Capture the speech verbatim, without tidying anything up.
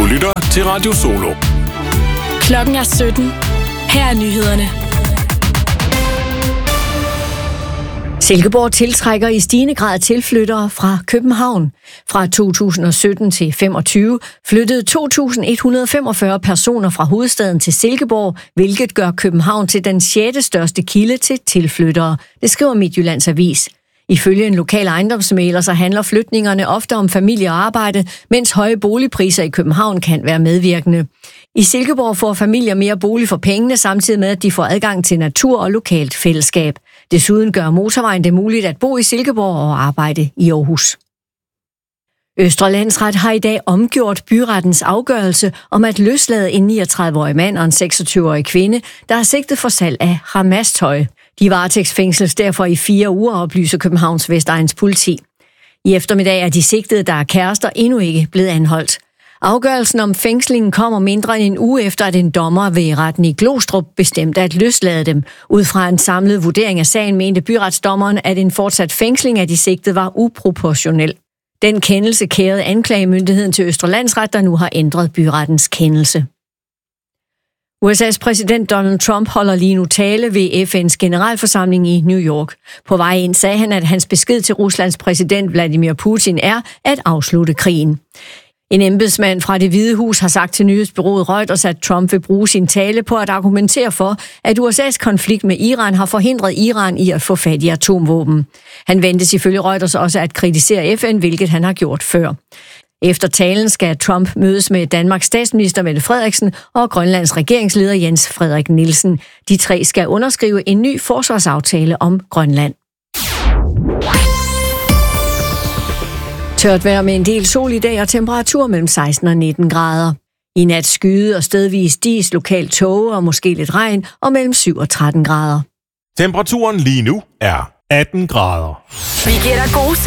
lytter til Radio Solo. Klokken er sytten. Her er nyhederne. Silkeborg tiltrækker i stigende grad tilflyttere fra København. Fra to tusind og sytten til femogtyve flyttede to tusind et hundrede femogfyrre personer fra hovedstaden til Silkeborg, hvilket gør København til den sjette største kilde til tilflyttere. Det skriver Midtjyllands Avis. Ifølge en lokal ejendomsmægler så handler flytningerne ofte om familie og arbejde, mens høje boligpriser i København kan være medvirkende. I Silkeborg får familier mere bolig for pengene, samtidig med at de får adgang til natur og lokalt fællesskab. Desuden gør motorvejen det muligt at bo i Silkeborg og arbejde i Aarhus. Østre Landsret har i dag omgjort byrettens afgørelse om at løslade en niogtredive-årig mand og en seksogtyve-årig kvinde, der er sigtet for salg af Hamas-tøj. De varetægtsfængsles derfor i fire uger, oplyser Københavns Vestegns politi. I eftermiddag er de sigtede, der er kærester, endnu ikke blevet anholdt. Afgørelsen om fængslingen kommer mindre end en uge efter, at en dommer ved retten i Glostrup bestemte at løslade dem. Ud fra en samlet vurdering af sagen mente byretsdommeren, at en fortsat fængsling af de sigtede var uproportionel. Den kendelse kærede anklagemyndigheden til Østre Landsret, der nu har ændret byrettens kendelse. U S A's præsident Donald Trump holder lige nu tale ved F N's generalforsamling i New York. På vej ind sagde han, at hans besked til Ruslands præsident Vladimir Putin er at afslutte krigen. En embedsmand fra Det Hvide Hus har sagt til nyhedsbureauet Reuters, at Trump vil bruge sin tale på at argumentere for, at U S A's konflikt med Iran har forhindret Iran i at få fat i atomvåben. Han ventes ifølge Reuters også at kritisere F N, hvilket han har gjort før. Efter talen skal Trump mødes med Danmarks statsminister Mette Frederiksen og Grønlands regeringsleder Jens Frederik Nielsen. De tre skal underskrive en ny forsvarsaftale om Grønland. Tørt vejr med en del sol i dag og temperatur mellem seksten og nitten grader. I nat skyde og stedvis dis, lokalt tåge og måske lidt regn og mellem syv og tretten grader. Temperaturen lige nu er atten grader. Vi giver dig gode